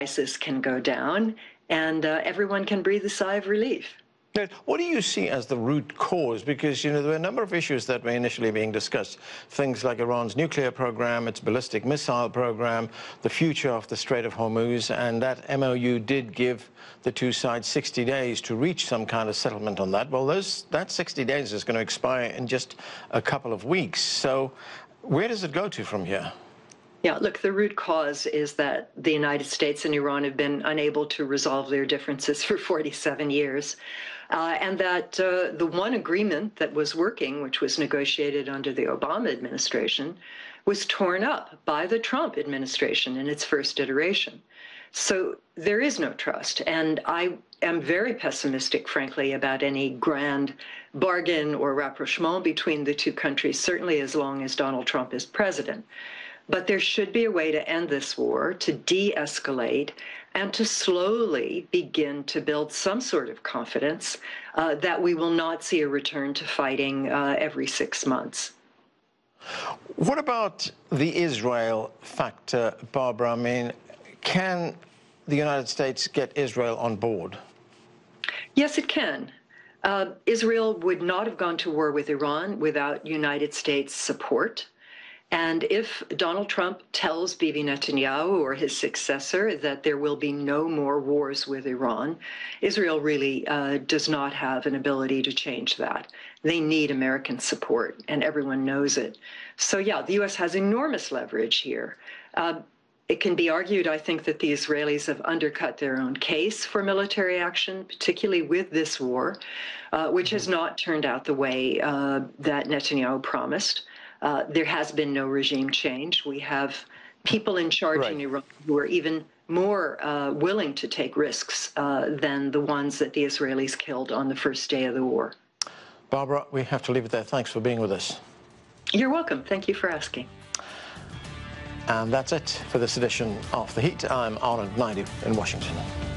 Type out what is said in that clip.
prices can go down and everyone can breathe a sigh of relief. Now, what do you see as the root cause? Because, there were a number of issues that were initially being discussed. Things like Iran's nuclear program, its ballistic missile program, the future of the Strait of Hormuz, and that MOU did give the two sides 60 days to reach some kind of settlement on that. Well, that 60 days is going to expire in just a couple of weeks. So where does it go to from here? Yeah, look, the root cause is that the United States and Iran have been unable to resolve their differences for 47 years. And that the one agreement that was working, which was negotiated under the Obama administration, was torn up by the Trump administration in its first iteration. So there is no trust. And I am very pessimistic, frankly, about any grand bargain or rapprochement between the two countries, certainly as long as Donald Trump is president. But there should be a way to end this war, to de-escalate, and to slowly begin to build some sort of confidence that we will not see a return to fighting every 6 months. What about the Israel factor, Barbara? I mean, can the United States get Israel on board? Yes, it can. Israel would not have gone to war with Iran without United States support. And if Donald Trump tells Bibi Netanyahu or his successor that there will be no more wars with Iran, Israel really does not have an ability to change that. They need American support, and everyone knows it. So, yeah, the U.S. has enormous leverage here. It can be argued, I think, that the Israelis have undercut their own case for military action, particularly with this war, which has not turned out the way that Netanyahu promised. There has been no regime change. We have people in charge in Iran who are even more willing to take risks than the ones that the Israelis killed on the first day of the war. Barbara, we have to leave it there. Thanks for being with us. You're welcome. Thank you for asking. And that's it for this edition of The Heat. I'm Arnold Naidu in Washington.